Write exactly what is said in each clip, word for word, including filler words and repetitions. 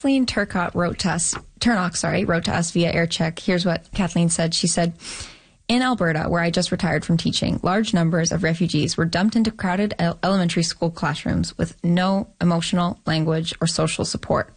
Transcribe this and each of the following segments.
Kathleen Turcotte wrote to us, Turnock, sorry, wrote to us via AirCheck. Here's what Kathleen said. She said, in Alberta, where I just retired from teaching, large numbers of refugees were dumped into crowded el- elementary school classrooms with no emotional, language, or social support.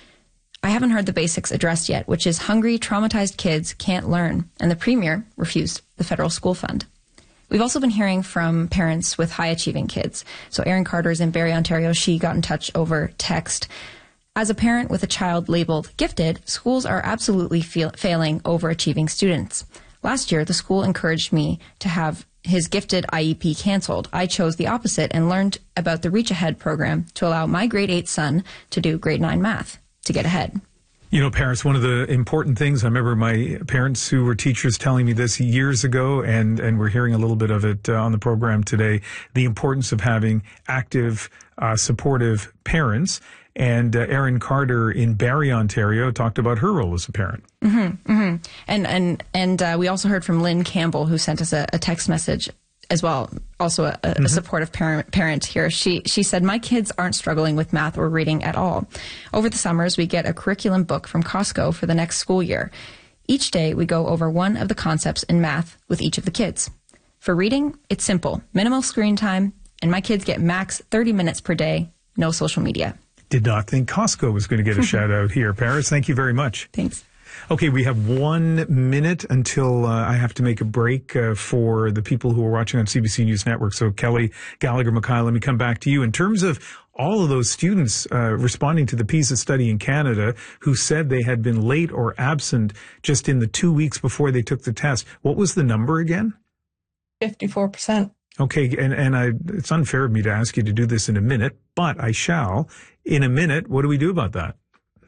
I haven't heard the basics addressed yet, which is hungry, traumatized kids can't learn, and the Premier refused the federal school fund. We've also been hearing from parents with high-achieving kids. So Erin Carter's in Barrie, Ontario. She got in touch over text. As a parent with a child labeled gifted, schools are absolutely feel- failing overachieving students. Last year, the school encouraged me to have his gifted I E P canceled. I chose the opposite and learned about the Reach Ahead program to allow my grade eight son to do grade nine math to get ahead. You know, parents, one of the important things, I remember my parents who were teachers telling me this years ago, and, and we're hearing a little bit of it uh, on the program today, the importance of having active, uh, supportive parents. And uh, Erin Carter in Barrie, Ontario, talked about her role as a parent. Mm-hmm, mm-hmm. And and and uh, we also heard from Lynn Campbell, who sent us a, a text message as well, also a, a mm-hmm. supportive parent, parent here. She she said, my kids aren't struggling with math or reading at all. Over the summers, we get a curriculum book from Costco for the next school year. Each day, we go over one of the concepts in math with each of the kids. For reading, it's simple. Minimal screen time, and my kids get max thirty minutes per day, no social media. Did not think Costco was going to get a shout out here. Paris, thank you very much. Thanks. Okay, we have one minute until uh, I have to make a break uh, for the people who are watching on C B C News Network. So Kelly Gallagher Mackay, let me come back to you. In terms of all of those students uh, responding to the PISA study in Canada who said they had been late or absent just in the two weeks before they took the test, what was the number again? fifty-four percent. Okay, and, and I, it's unfair of me to ask you to do this in a minute, but I shall. In a minute, what do we do about that?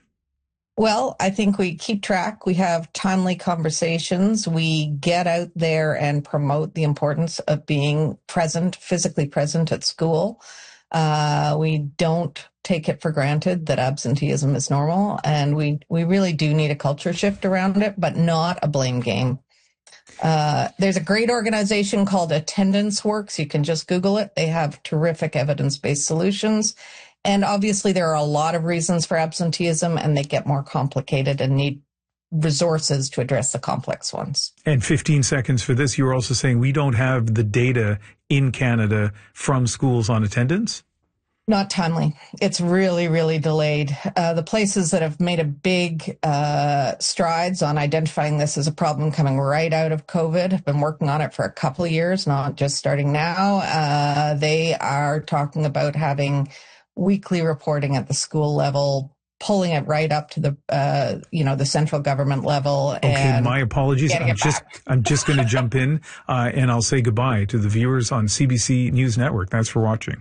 Well, I think we keep track. We have timely conversations. We get out there and promote the importance of being present, physically present at school. Uh, we don't take it for granted that absenteeism is normal, and we, we really do need a culture shift around it, but not a blame game. Uh, there's a great organization called Attendance Works. You can just Google it. They have terrific evidence-based solutions. And obviously, there are a lot of reasons for absenteeism, and they get more complicated and need resources to address the complex ones. And fifteen seconds for this, you were also saying we don't have the data in Canada from schools on attendance? Not timely. It's really, really delayed. Uh, the places that have made a big uh, strides on identifying this as a problem coming right out of COVID have been working on it for a couple of years, not just starting now. Uh, they are talking about having weekly reporting at the school level, pulling it right up to the, uh, you know, the central government level. Okay, and my apologies. I'm just, back. I'm just going to jump in, uh, and I'll say goodbye to the viewers on C B C News Network. Thanks for watching.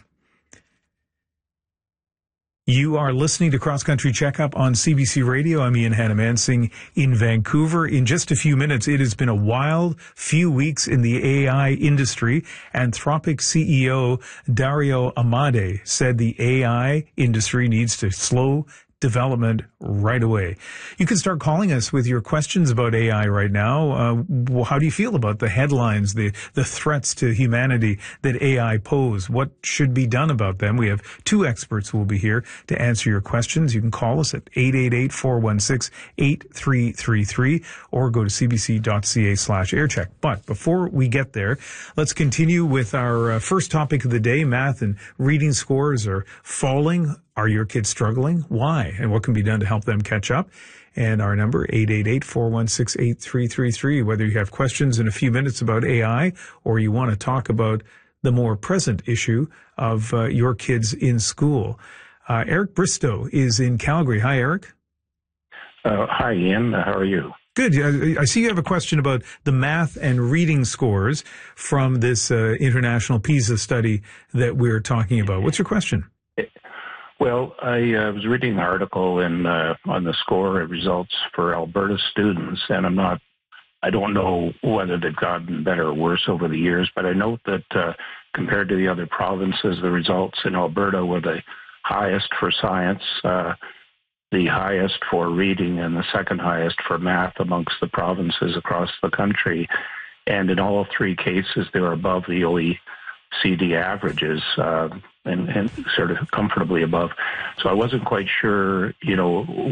You are listening to Cross Country Checkup on C B C Radio. I'm Ian Hannah-Mansing in Vancouver. In just a few minutes, it has been a wild few weeks in the A I industry. Anthropic C E O Dario Amodei said the A I industry needs to slow development right away. You can start calling us with your questions about A I right now. Uh, how do you feel about the headlines, the, the threats to humanity that A I pose? What should be done about them? We have two experts who will be here to answer your questions. You can call us at eight eight eight, four one six, eight three three three or go to cbc.ca slash aircheck. But before we get there, let's continue with our uh, first topic of the day. Math and reading scores are falling. Are your kids struggling? Why? And what can be done to help them catch up? And our number, eight eight eight, four one six, eight three three three. Whether you have questions in a few minutes about A I or you want to talk about the more present issue of uh, your kids in school. Uh, Eric Bristow is in Calgary. Hi, Eric. Uh, hi, Ian. How are you? Good. I, I see you have a question about the math and reading scores from this uh, international PISA study that we're talking about. What's your question? Well, I uh, was reading an article in uh, on the score results for Alberta students, and I'm not, I don't know whether they've gotten better or worse over the years, but I note that uh, compared to the other provinces, the results in Alberta were the highest for science, uh, the highest for reading, and the second highest for math amongst the provinces across the country. And in all three cases, they were above the O E C D averages. Uh, and, and sort of comfortably above. So I wasn't quite sure, you know,